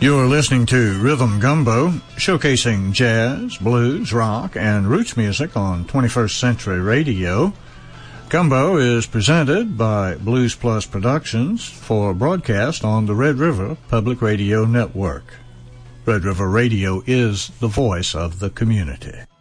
You're listening to Rhythm Gumbo, showcasing jazz, blues, rock, and roots music on 21st Century Radio. Gumbo is presented by Blues Plus Productions for broadcast on the Red River Public Radio Network. Red River Radio is the voice of the community.